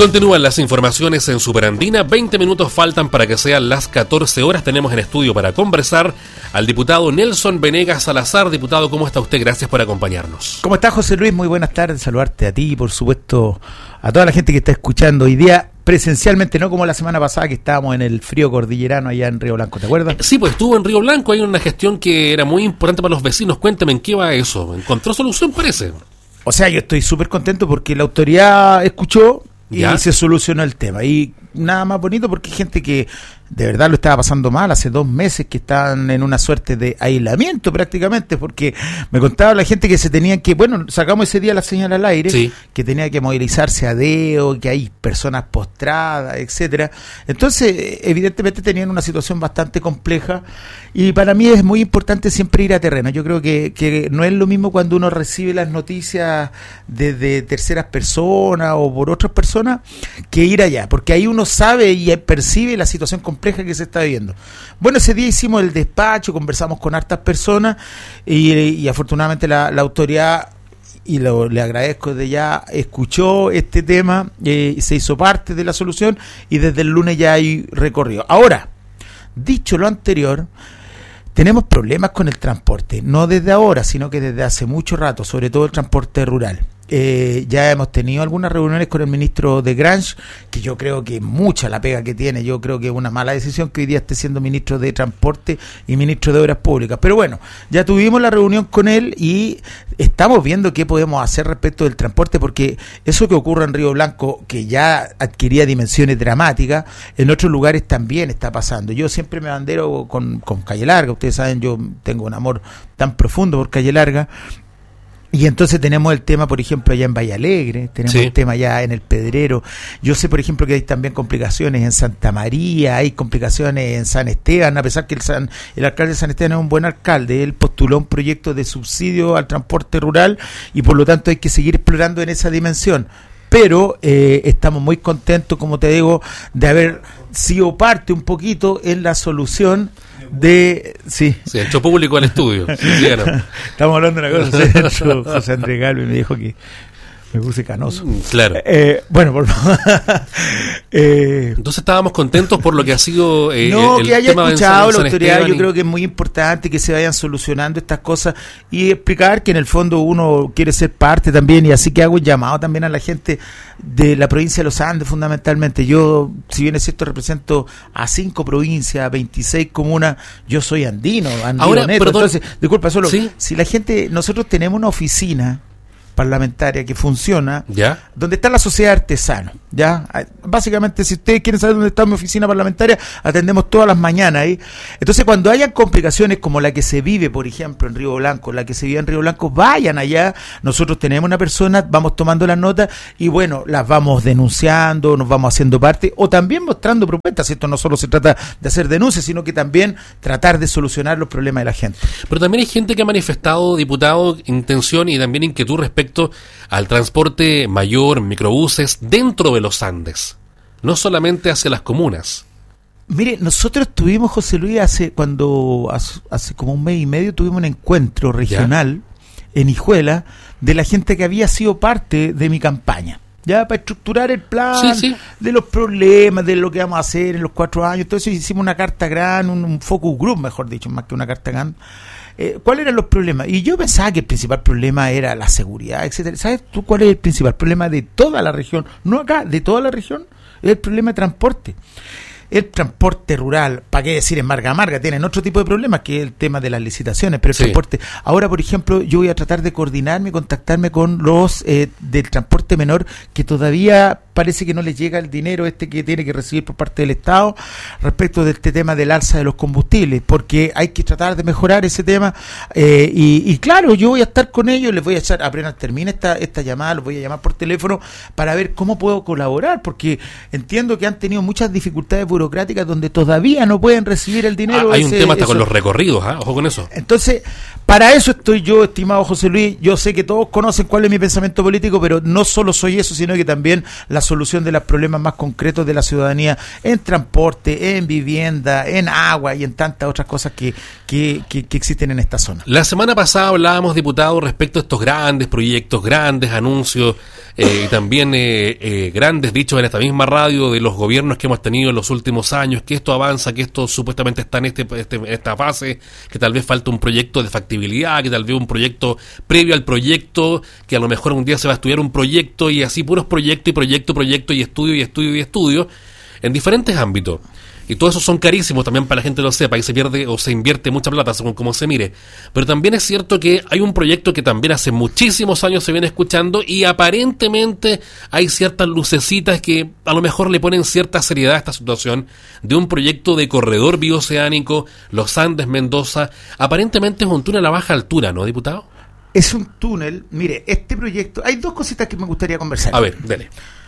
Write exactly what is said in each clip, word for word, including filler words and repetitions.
Continúan las informaciones en Superandina. veinte minutos faltan para que sean las catorce horas. Tenemos en estudio para conversar al diputado Nelson Venegas Salazar. Diputado, ¿cómo está usted? Gracias por acompañarnos. ¿Cómo está, José Luis? Muy buenas tardes. Saludarte a ti y, por supuesto, a toda la gente que está escuchando hoy día presencialmente, no como la semana pasada que estábamos en el frío cordillerano allá en Río Blanco, ¿te acuerdas? Sí, pues estuvo en Río Blanco. Hay una gestión que era muy importante para los vecinos. Cuéntame, ¿en qué va eso? ¿Encontró solución, parece? O sea, yo estoy súper contento porque la autoridad escuchó y ¿Ya? se solucionó el tema. Y nada más bonito porque hay gente que de verdad lo estaba pasando mal hace dos meses, que estaban en una suerte de aislamiento prácticamente, porque me contaba la gente que se tenían que, bueno, sacamos ese día la señal al aire, sí. que tenía que movilizarse a deo, que hay personas postradas, etcétera. Entonces, evidentemente tenían una situación bastante compleja, y para mí es muy importante siempre ir a terreno. Yo creo que, que no es lo mismo cuando uno recibe las noticias desde terceras personas o por otras personas que ir allá, porque ahí uno sabe y percibe la situación compleja que se está viendo. Bueno, ese día hicimos el despacho, conversamos con hartas personas y, y afortunadamente la, la autoridad, y lo, le agradezco de ya, escuchó este tema, eh, se hizo parte de la solución y desde el lunes ya hay recorrido. Ahora, dicho lo anterior, tenemos problemas con el transporte, no desde ahora, sino que desde hace mucho rato, sobre todo el transporte rural. Eh, ya hemos tenido algunas reuniones con el ministro de Grange, que yo creo que mucha la pega que tiene, yo creo que es una mala decisión que hoy día esté siendo ministro de Transporte y ministro de Obras Públicas, pero bueno, ya tuvimos la reunión con él y estamos viendo qué podemos hacer respecto del transporte, porque eso que ocurre en Río Blanco, que ya adquiría dimensiones dramáticas, en otros lugares también está pasando. Yo siempre me bandero con, con Calle Larga, ustedes saben, yo tengo un amor tan profundo por Calle Larga. Y entonces tenemos el tema, por ejemplo, allá en Valle Alegre, tenemos sí. el tema allá en El Pedrero. Yo sé, por ejemplo, que hay también complicaciones en Santa María, hay complicaciones en San Esteban, a pesar que el, San, el alcalde de San Esteban es un buen alcalde. Él postuló un proyecto de subsidio al transporte rural y por lo tanto hay que seguir explorando en esa dimensión. Pero eh, estamos muy contentos, como te digo, de haber sido parte un poquito en la solución de... Sí, sí, hecho público al estudio. Sí, sí, no. Estamos hablando de una cosa, ¿sí? José Andrés Galvez me dijo que me puse canoso. Claro. Eh, bueno, por favor. eh, Entonces estábamos contentos por lo que ha sido eh, no, el que haya tema escuchado de la autoridad. Yo y... creo que es muy importante que se vayan solucionando estas cosas y explicar que en el fondo uno quiere ser parte también, y así que hago un llamado también a la gente de la provincia de los Andes fundamentalmente. Yo, si bien es cierto, represento a cinco provincias, a veintiséis comunas, yo soy andino, andino Ahora, neto. Perdón, entonces, disculpa, solo, ¿sí? si la gente, nosotros tenemos una oficina parlamentaria que funciona, ¿ya? Donde está la sociedad artesana, ¿ya? Básicamente, si ustedes quieren saber dónde está mi oficina parlamentaria, atendemos todas las mañanas ahí. Entonces, cuando hayan complicaciones como la que se vive, por ejemplo, en Río Blanco, la que se vive en Río Blanco, vayan allá. Nosotros tenemos una persona, vamos tomando las notas y bueno, las vamos denunciando, nos vamos haciendo parte, o también mostrando propuestas. Esto no solo se trata de hacer denuncias, sino que también tratar de solucionar los problemas de la gente. Pero también hay gente que ha manifestado, diputado, intención y también inquietud respecto al transporte mayor, microbuses dentro de los Andes, no solamente hacia las comunas. Mire, nosotros tuvimos, José Luis, hace cuando hace, hace como un mes y medio tuvimos un encuentro regional ¿Ya? en Hijuela de la gente que había sido parte de mi campaña, ya para estructurar el plan sí, sí. de los problemas, de lo que vamos a hacer en los cuatro años. Entonces hicimos una carta gran, un, un focus group, mejor dicho, más que una carta gran. Eh, ¿Cuáles eran los problemas? Y yo pensaba que el principal problema era la seguridad, etcétera. ¿Sabes tú cuál es el principal problema de toda la región? No acá, de toda la región, es el problema de transporte. El transporte rural, ¿para qué decir en Marga Marga? Tienen otro tipo de problemas, que es el tema de las licitaciones, pero el sí. transporte. Ahora, por ejemplo, yo voy a tratar de coordinarme, contactarme con los eh, del transporte menor, que todavía parece que no les llega el dinero este que tiene que recibir por parte del Estado respecto de este tema del alza de los combustibles, porque hay que tratar de mejorar ese tema. Eh, y, y claro, yo voy a estar con ellos, les voy a echar, apenas termine esta, esta llamada, los voy a llamar por teléfono para ver cómo puedo colaborar, porque entiendo que han tenido muchas dificultades burocráticas donde todavía no pueden recibir el dinero. Ah, hay ese, un tema hasta eso. Con los recorridos, ¿eh? Ojo con eso. Entonces, para eso estoy yo, estimado José Luis. Yo sé que todos conocen cuál es mi pensamiento político, pero no solo soy eso, sino que también la solución de los problemas más concretos de la ciudadanía en transporte, en vivienda, en agua y en tantas otras cosas que, que, que, que existen en esta zona. La semana pasada hablábamos, diputado, respecto a estos grandes proyectos, grandes anuncios eh, y también eh, eh, grandes dichos en esta misma radio de los gobiernos que hemos tenido en los últimos años, que esto avanza, que esto supuestamente está en este, este, esta fase, que tal vez falta un proyecto de factibilidad, que tal vez un proyecto previo al proyecto, que a lo mejor un día se va a estudiar un proyecto y así puros proyectos y proyecto, proyecto y estudio y estudio y estudio en diferentes ámbitos. Y todos esos son carísimos también para la gente que lo sepa, y se pierde o se invierte mucha plata según cómo se mire. Pero también es cierto que hay un proyecto que también hace muchísimos años se viene escuchando y aparentemente hay ciertas lucecitas que a lo mejor le ponen cierta seriedad a esta situación de un proyecto de corredor bioceánico, Los Andes Mendoza. Aparentemente es un túnel a baja altura, ¿no, diputado? Es un túnel, mire, este proyecto, hay dos cositas que me gustaría conversar. A ver, dele.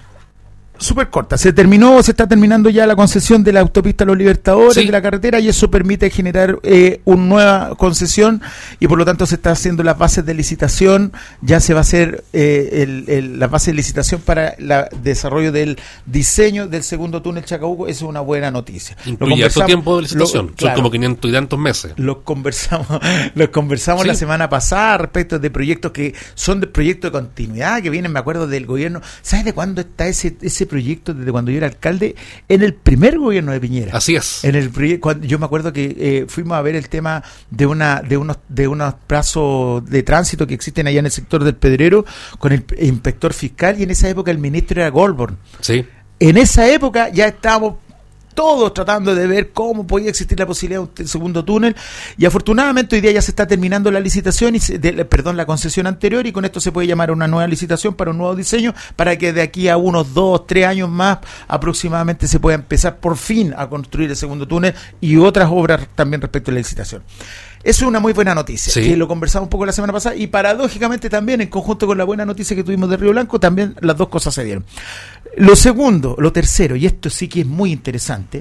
Súper corta, se terminó, se está terminando ya la concesión de la autopista Los Libertadores, sí, de la carretera, y eso permite generar eh, una nueva concesión y por lo tanto se está haciendo las bases de licitación, ya se va a hacer eh, el, el, las bases de licitación para el desarrollo del diseño del segundo túnel Chacabuco. Eso es una buena noticia. Incluye harto tiempo de licitación, lo, son claro, como quinientos y tantos meses. Lo conversamos, lo conversamos sí. la semana pasada respecto de proyectos que son de proyectos de continuidad, que vienen, me acuerdo, del gobierno. ¿Sabes de cuándo está ese ese proyecto? Desde cuando yo era alcalde, en el primer gobierno de Piñera. Así es. En el cuando, yo me acuerdo que eh, fuimos a ver el tema de una de unos de unos plazos de tránsito que existen allá en el sector del Pedrero con el inspector fiscal, y en esa época el ministro era Goldborn. Sí. En esa época ya estábamos todos tratando de ver cómo podía existir la posibilidad de un segundo túnel, y afortunadamente hoy día ya se está terminando la licitación y se, de, perdón, la concesión anterior, y con esto se puede llamar una nueva licitación para un nuevo diseño, para que de aquí a unos dos, tres años más aproximadamente se pueda empezar por fin a construir el segundo túnel y otras obras también respecto a la licitación. Eso es una muy buena noticia, sí, que lo conversamos un poco la semana pasada, y paradójicamente también en conjunto con la buena noticia que tuvimos de Río Blanco, también las dos cosas se dieron. Lo segundo, lo tercero, y esto sí que es muy interesante,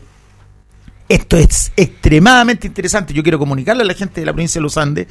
esto es extremadamente interesante, yo quiero comunicarle a la gente de la provincia de Los Andes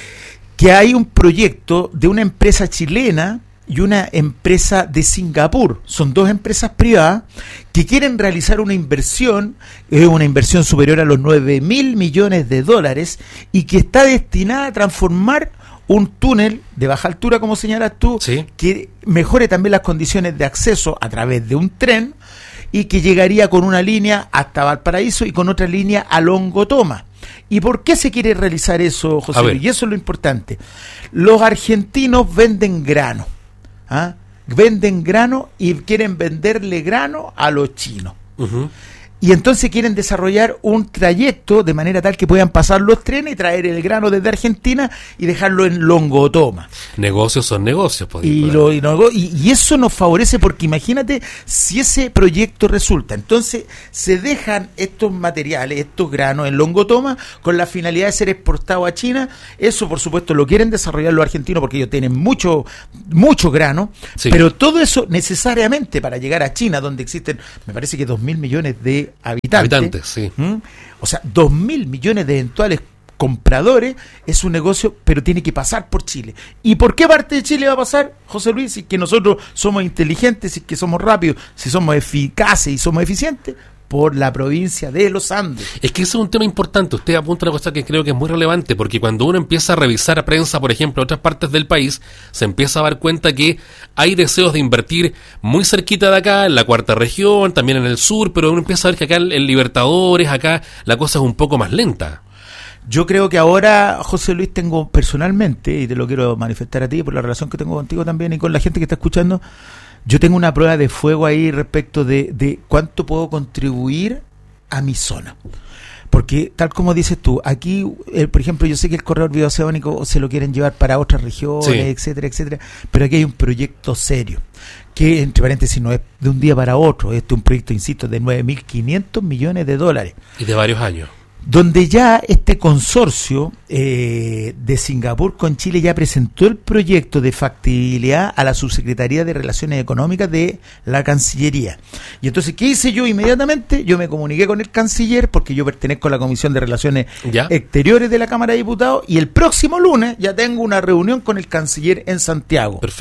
que hay un proyecto de una empresa chilena y una empresa de Singapur. Son dos empresas privadas que quieren realizar una inversión, eh, una inversión superior a los nueve mil millones de dólares, y que está destinada a transformar un túnel de baja altura, como señalas tú, sí, que mejore también las condiciones de acceso a través de un tren, y que llegaría con una línea hasta Valparaíso y con otra línea a Longotoma. ¿Y por qué se quiere realizar eso, José Luis? Y eso es lo importante. Los argentinos venden grano. ¿Ah? Venden grano y quieren venderle grano a los chinos. Uh-huh. Y entonces quieren desarrollar un trayecto de manera tal que puedan pasar los trenes y traer el grano desde Argentina y dejarlo en Longotoma. Negocios son negocios. Pues, y, lo, y, no, y, y eso nos favorece porque imagínate si ese proyecto resulta. Entonces se dejan estos materiales, estos granos en Longotoma con la finalidad de ser exportados a China. Eso por supuesto lo quieren desarrollar los argentinos porque ellos tienen mucho, mucho grano. Sí. Pero todo eso necesariamente para llegar a China, donde existen, me parece que dos mil millones de habitantes, habitantes sí. ¿Mm? O sea, dos mil millones de eventuales compradores, es un negocio, pero tiene que pasar por Chile. ¿Y por qué parte de Chile va a pasar, José Luis? Si que nosotros somos inteligentes, si que somos rápidos, si somos eficaces y somos eficientes, por la provincia de Los Andes. Es que ese es un tema importante. Usted apunta una cosa que creo que es muy relevante, porque cuando uno empieza a revisar a prensa, por ejemplo, en otras partes del país, se empieza a dar cuenta que hay deseos de invertir muy cerquita de acá, en la cuarta región, también en el sur, pero uno empieza a ver que acá en Libertadores, acá la cosa es un poco más lenta. Yo creo que ahora, José Luis, tengo personalmente, y te lo quiero manifestar a ti por la relación que tengo contigo también y con la gente que está escuchando, yo tengo una prueba de fuego ahí respecto de, de cuánto puedo contribuir a mi zona. Porque, tal como dices tú, aquí, eh, por ejemplo, yo sé que el corredor bioceánico se lo quieren llevar para otras regiones, sí, etcétera, etcétera, pero aquí hay un proyecto serio, que, entre paréntesis, no es de un día para otro. Este es un proyecto, insisto, de nueve mil quinientos millones de dólares. Y de varios años. Donde ya este consorcio eh, de Singapur con Chile ya presentó el proyecto de factibilidad a la Subsecretaría de Relaciones Económicas de la Cancillería. Y entonces, ¿qué hice yo inmediatamente? Yo me comuniqué con el canciller, porque yo pertenezco a la Comisión de Relaciones ¿Ya? Exteriores de la Cámara de Diputados, y el próximo lunes ya tengo una reunión con el canciller en Santiago. Perfecto.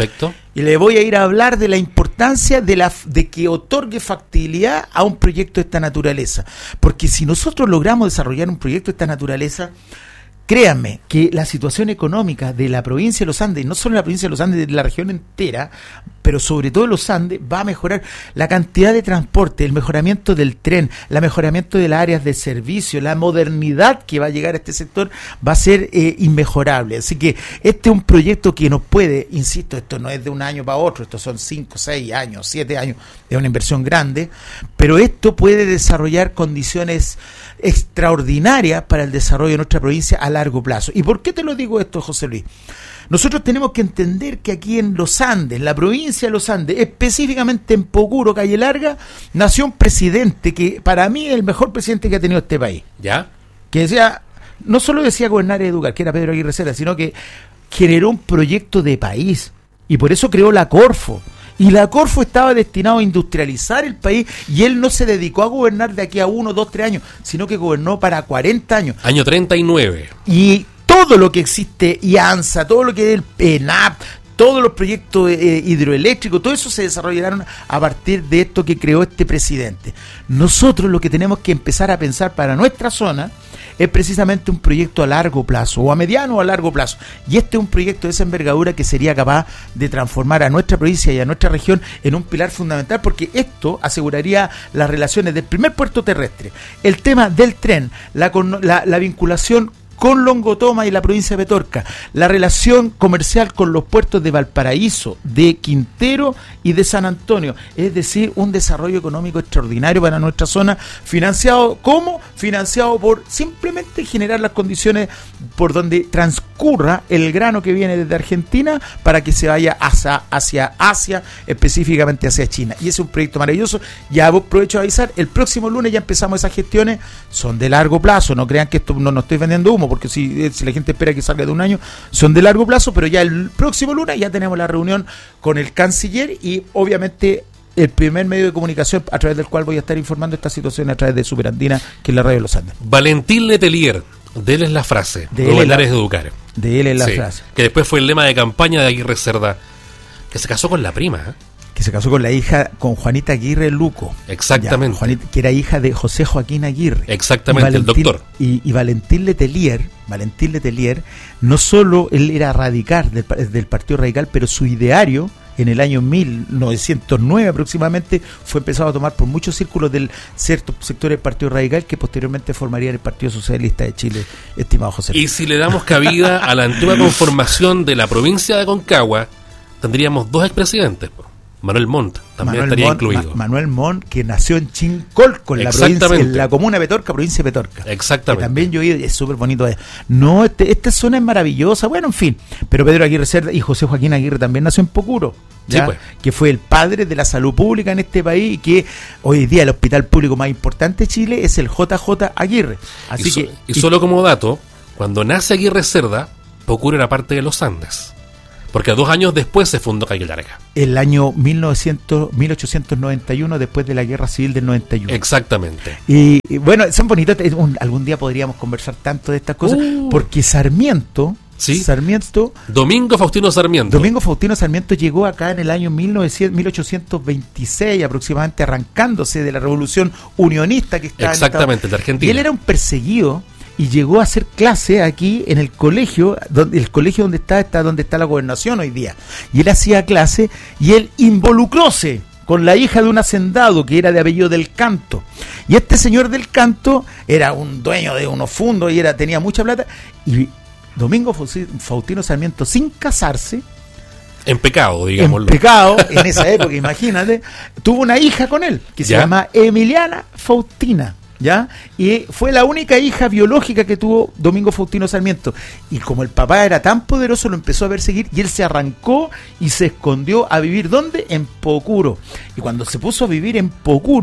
Y le voy a ir a hablar de la importancia de, la, de que otorgue factibilidad a un proyecto de esta naturaleza. Porque si nosotros logramos desarrollar un proyecto de esta naturaleza, créanme que la situación económica de la provincia de los Andes, no solo de la provincia de los Andes, de la región entera, pero sobre todo de los Andes, va a mejorar la cantidad de transporte, el mejoramiento del tren, el mejoramiento de las áreas de servicio, la modernidad que va a llegar a este sector va a ser eh, inmejorable. Así que este es un proyecto que nos puede, insisto, esto no es de un año para otro, estos son cinco, seis años, siete años, es una inversión grande, pero esto puede desarrollar condiciones extraordinarias para el desarrollo de nuestra provincia a largo plazo. ¿Y por qué te lo digo esto, José Luis? Nosotros tenemos que entender que aquí en los Andes, la provincia de los Andes, específicamente en Pocuro, Calle Larga, nació un presidente que para mí es el mejor presidente que ha tenido este país. ¿Ya? Que decía, no solo decía gobernar y educar, que era Pedro Aguirre Cerda, sino que generó un proyecto de país y por eso creó la Corfo. Y la Corfo estaba destinado a industrializar el país y él no se dedicó a gobernar de aquí a uno, dos, tres años, sino que gobernó para cuarenta años. Año treinta y nueve. Y todo lo que existe, IANSA, todo lo que es el PENAP, todos los proyectos eh, hidroeléctricos, todo eso se desarrollaron a partir de esto que creó este presidente. Nosotros lo que tenemos que empezar a pensar para nuestra zona es precisamente un proyecto a largo plazo, o a mediano o a largo plazo. Y este es un proyecto de esa envergadura que sería capaz de transformar a nuestra provincia y a nuestra región en un pilar fundamental, porque esto aseguraría las relaciones del primer puerto terrestre, el tema del tren, la, la, la vinculación con Longotoma y la provincia de Petorca, la relación comercial con los puertos de Valparaíso, de Quintero y de San Antonio, es decir, un desarrollo económico extraordinario para nuestra zona, financiado, ¿cómo? Financiado por simplemente generar las condiciones por donde transcurra el grano que viene desde Argentina para que se vaya hacia, hacia Asia, específicamente hacia China. Y ese es un proyecto maravilloso. Ya aprovecho de avisar, el próximo lunes ya empezamos esas gestiones, son de largo plazo, no crean que esto no, no estoy vendiendo humo, porque si, si la gente espera que salga de un año, son de largo plazo, pero ya el próximo lunes ya tenemos la reunión con el canciller y obviamente el primer medio de comunicación a través del cual voy a estar informando esta situación a través de Superandina, que es la radio de los Andes. Valentín Letelier, de él es la frase, de gobernar es educar. De él es la sí, frase. Que después fue el lema de campaña de Aguirre Cerda, que se casó con la prima, ¿eh? Que se casó con la hija, con Juanita Aguirre Luco. Exactamente. Ya, Juanita, que era hija de José Joaquín Aguirre. Exactamente, Valentín, el doctor. Y, y Valentín Letelier, Valentín Letelier, no solo él era radical del, del Partido Radical, pero su ideario en el año mil novecientos nueve aproximadamente fue empezado a tomar por muchos círculos del cierto sector del Partido Radical que posteriormente formaría el Partido Socialista de Chile, estimado José. Y si le damos cabida a la antigua conformación de la provincia de Aconcagua, tendríamos dos expresidentes, Manuel Montt también Manuel estaría Montt, incluido. Ma- Manuel Montt, que nació en Chincolco, en la provincia, en la comuna de Petorca, provincia de Petorca. Exactamente. Que también yo he ido, es súper bonito. No, este, esta zona es maravillosa, bueno, en fin. Pero Pedro Aguirre Cerda y José Joaquín Aguirre también nació en Pocuro, ¿ya? Sí, pues. Que fue el padre de la salud pública en este país y que hoy día el hospital público más importante de Chile es el J J Aguirre. Así y, que, so, y, y solo como dato, cuando nace Aguirre Cerda, Pocuro era parte de los Andes. Porque dos años después se fundó Calle Larga. El año mil novecientos, mil ochocientos noventa y uno, después de la Guerra Civil del noventa y uno. Exactamente. Y, y bueno, son bonitos. Un, algún día podríamos conversar tanto de estas cosas. Uh. Porque Sarmiento... ¿Sí? Sarmiento... Domingo Faustino Sarmiento. Domingo Faustino Sarmiento llegó acá en el año mil novecientos, mil ochocientos veintiséis, aproximadamente, arrancándose de la revolución unionista que estaba Exactamente, en de Argentina. Y él era un perseguido... Y llegó a hacer clase aquí en el colegio, donde, el colegio donde está, está donde está la gobernación hoy día. Y él hacía clase y él involucróse con la hija de un hacendado que era de apellido del Canto. Y este señor del Canto era un dueño de unos fundos y era tenía mucha plata. Y Domingo Faustino Sarmiento, sin casarse, en pecado, digámoslo. En pecado, en esa época, imagínate, tuvo una hija con él, que se ¿Ya? llama Emiliana Faustina. ¿Ya? Y fue la única hija biológica que tuvo Domingo Faustino Sarmiento. Y como el papá era tan poderoso, lo empezó a perseguir y él se arrancó y se escondió a vivir, ¿dónde? En Pocuro. Y cuando se puso a vivir en Pocuro,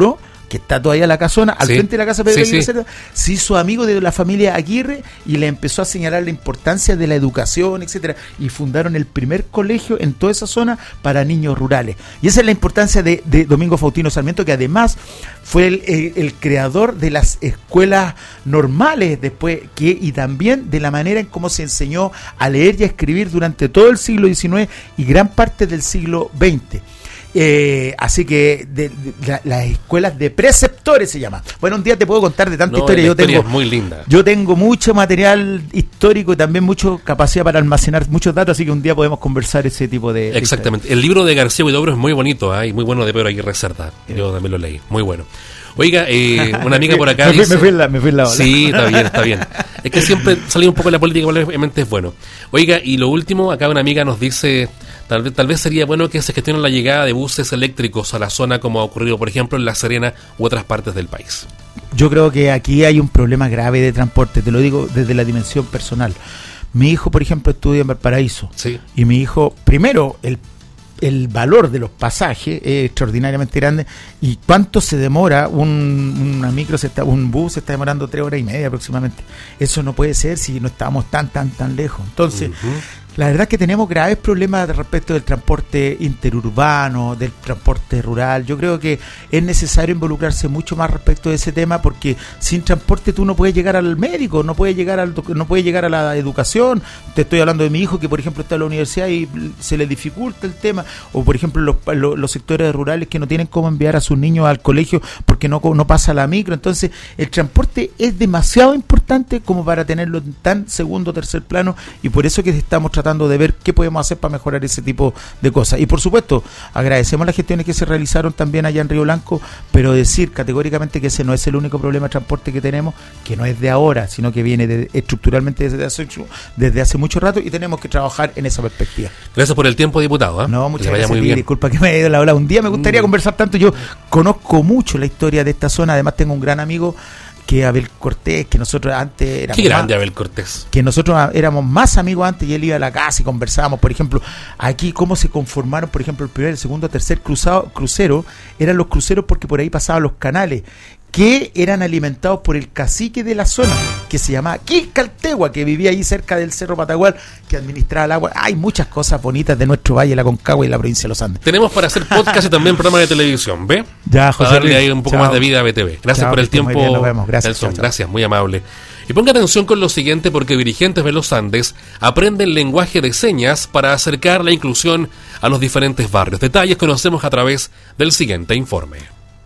que está todavía la casona, al sí. frente de la casa Pedro sí, Aguirre sí. Cerda, se hizo amigo de la familia Aguirre y le empezó a señalar la importancia de la educación, etcétera, y fundaron el primer colegio en toda esa zona para niños rurales. Y esa es la importancia de, de Domingo Faustino Sarmiento, que además fue el, el, el creador de las escuelas normales después, que y también de la manera en cómo se enseñó a leer y a escribir durante todo el siglo diecinueve y gran parte del siglo veinte. Eh, así que de, de, la, las escuelas de preceptores se llama. Bueno, un día te puedo contar de tanta no, historia. La yo historia tengo es muy linda. Yo tengo mucho material histórico y también mucha capacidad para almacenar muchos datos, así que un día podemos conversar ese tipo de. Exactamente. De el libro de García Huidobro es muy bonito, ¿eh? Y muy bueno, de Pedro Aguirre Cerda. Yo también lo leí, muy bueno. Oiga, eh, una amiga por acá me, fui, dice... me fui en la, me fui en la ola. Sí, está bien, está bien. Es que siempre salir un poco de la política obviamente es bueno. Oiga, y lo último, acá una amiga nos dice, tal vez, tal vez sería bueno que se gestione la llegada de buses eléctricos a la zona, como ha ocurrido, por ejemplo, en La Serena u otras partes del país. Yo creo que aquí hay un problema grave de transporte, te lo digo desde la dimensión personal. Mi hijo, por ejemplo, estudia en Valparaíso. Sí. Y mi hijo, primero, el el valor de los pasajes es extraordinariamente grande. ¿Y cuánto se demora un una micro se está, un bus se está demorando tres horas y media aproximadamente? Eso no puede ser si no estamos tan tan tan lejos. Entonces, uh-huh. la verdad es que tenemos graves problemas respecto del transporte interurbano, del transporte rural. Yo creo que es necesario involucrarse mucho más respecto de ese tema, porque sin transporte tú no puedes llegar al médico, no puedes llegar al no puedes llegar a la educación. Te estoy hablando de mi hijo que, por ejemplo, está en la universidad y se le dificulta el tema, o por ejemplo los, los, los sectores rurales que no tienen cómo enviar a sus niños al colegio porque no, no pasa la micro. Entonces el transporte es demasiado importante como para tenerlo en tan segundo o tercer plano, y por eso que estamos tratando de ver qué podemos hacer para mejorar ese tipo de cosas. Y por supuesto, agradecemos las gestiones que se realizaron también allá en Río Blanco, pero decir categóricamente que ese no es el único problema de transporte que tenemos, que no es de ahora, sino que viene de, estructuralmente desde hace, desde hace mucho rato, y tenemos que trabajar en esa perspectiva. Gracias por el tiempo, diputado. ¿eh? No, muchas que gracias. Muy bien. Disculpa que me haya ido la ola. Un día me gustaría mm. conversar tanto. Yo conozco mucho la historia de esta zona. Además tengo un gran amigo que Abel Cortés, que nosotros antes éramos Qué grande más, Abel Cortés. Que nosotros éramos más amigos antes, y él iba a la casa y conversábamos, por ejemplo, aquí cómo se conformaron, por ejemplo, el primer, el segundo, tercer cruzado, crucero, eran los cruceros porque por ahí pasaban los canales, que eran alimentados por el cacique de la zona, que se llamaba Quilcaltegua, que vivía ahí cerca del Cerro Patagual, que administraba el agua. Hay muchas cosas bonitas de nuestro valle, la Concagua y la provincia de los Andes. Tenemos para hacer podcast y también programas de televisión, ¿ve? Ya, José. Para darle ahí un poco Chao. más de vida a B T V. Gracias Chao, por el tiempo, bien, nos vemos. Gracias, Nelson. chao, chao. Gracias, muy amable. Y ponga atención con lo siguiente, porque dirigentes de los Andes aprenden lenguaje de señas para acercar la inclusión a los diferentes barrios. Detalles conocemos a través del siguiente informe.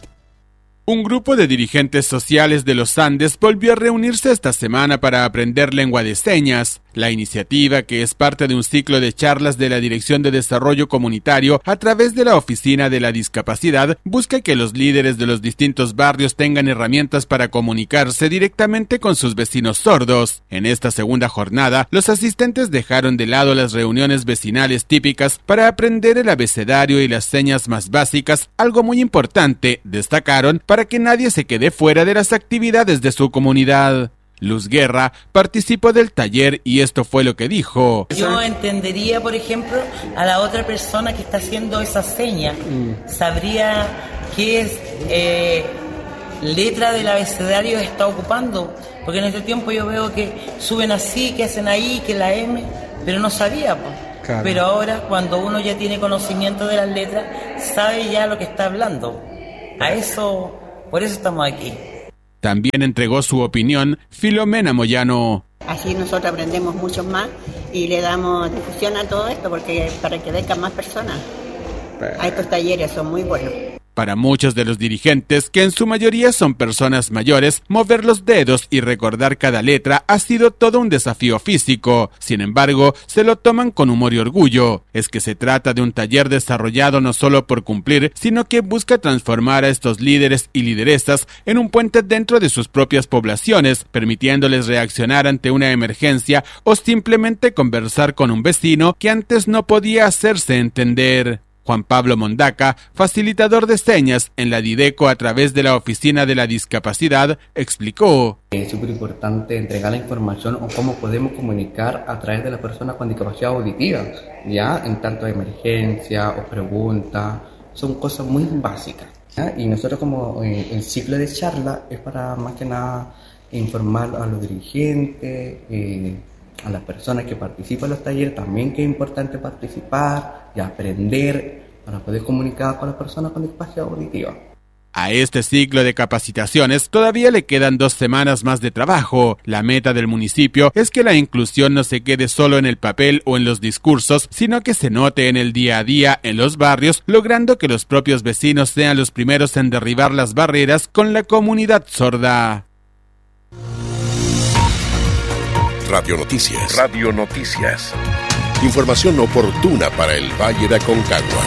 Un grupo de dirigentes sociales de los Andes volvió a reunirse esta semana para aprender lengua de señas. La iniciativa, que es parte de un ciclo de charlas de la Dirección de Desarrollo Comunitario a través de la Oficina de la Discapacidad, busca que los líderes de los distintos barrios tengan herramientas para comunicarse directamente con sus vecinos sordos. En esta segunda jornada, los asistentes dejaron de lado las reuniones vecinales típicas para aprender el abecedario y las señas más básicas, algo muy importante, destacaron, para que nadie se quede fuera de las actividades de su comunidad. Luz Guerra participó del taller y esto fue lo que dijo. Yo entendería, por ejemplo, a la otra persona que está haciendo esa seña. Mm. Sabría qué es eh, letra del abecedario está ocupando. Porque en este tiempo yo veo que suben así, que hacen ahí, que la M, pero no sabía, pues. Claro. Pero ahora, cuando uno ya tiene conocimiento de las letras, sabe ya lo que está hablando. A eso, por eso estamos aquí. También entregó su opinión Filomena Moyano. Así nosotros aprendemos mucho más y le damos difusión a todo esto porque para que vengan más personas. A estos talleres son muy buenos. Para muchos de los dirigentes, que en su mayoría son personas mayores, mover los dedos y recordar cada letra ha sido todo un desafío físico. Sin embargo, se lo toman con humor y orgullo. Es que se trata de un taller desarrollado no solo por cumplir, sino que busca transformar a estos líderes y lideresas en un puente dentro de sus propias poblaciones, permitiéndoles reaccionar ante una emergencia o simplemente conversar con un vecino que antes no podía hacerse entender. Juan Pablo Mondaca, facilitador de señas en la Dideco a través de la Oficina de la Discapacidad, explicó. Es súper importante entregar la información o cómo podemos comunicar a través de las personas con discapacidad auditiva, ya en tanto de emergencia o pregunta, son cosas muy básicas. Y nosotros como eh, el ciclo de charla es para más que nada informar a los dirigentes, eh, a las personas que participan en los talleres, también que es importante participar y aprender para poder comunicar con las personas con discapacidad auditiva. A este ciclo de capacitaciones todavía le quedan dos semanas más de trabajo. La meta del municipio es que la inclusión no se quede solo en el papel o en los discursos, sino que se note en el día a día en los barrios, logrando que los propios vecinos sean los primeros en derribar las barreras con la comunidad sorda. Radio Noticias. Radio Noticias. Información oportuna para el Valle de Aconcagua.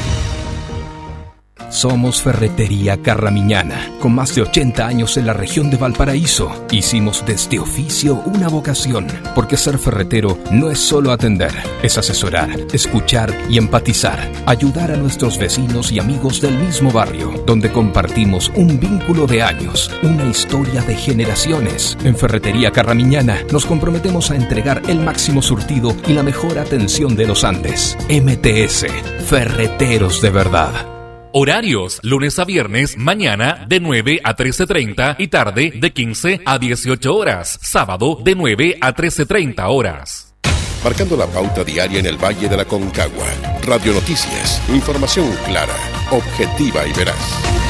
Somos Ferretería Carramiñana, con más de ochenta años en la región de Valparaíso. Hicimos de este oficio una vocación, porque ser ferretero no es solo atender, es asesorar, escuchar y empatizar, ayudar a nuestros vecinos y amigos del mismo barrio, donde compartimos un vínculo de años, una historia de generaciones. En Ferretería Carramiñana nos comprometemos a entregar el máximo surtido y la mejor atención de los Andes. M T S, Ferreteros de verdad. Horarios, lunes a viernes, mañana de nueve a trece treinta y tarde de quince a dieciocho horas. Sábado de nueve a trece treinta horas. Marcando la pauta diaria en el Valle de la Aconcagua. Radio Noticias, información clara, objetiva y veraz.